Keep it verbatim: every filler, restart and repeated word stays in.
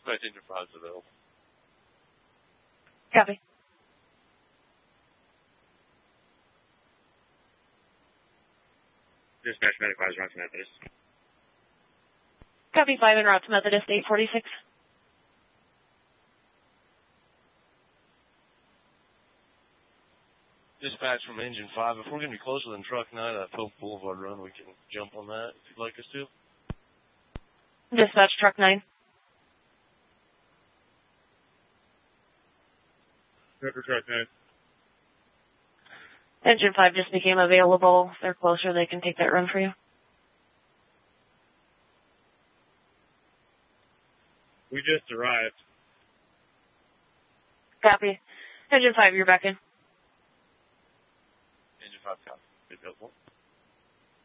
Dispatch engine five is available. Copy. Dispatch medic five is route to Methodist. Copy five en route to Methodist eight forty-six. Dispatch from engine five. If we're going to be closer than truck nine, that Pope Boulevard run, we can jump on that if you'd like us to. Dispatch truck nine. Pepper truck nine. Engine five just became available. If they're closer, they can take that run for you. We just arrived. Copy. Engine five, you're back in. Engine five, copy. Good,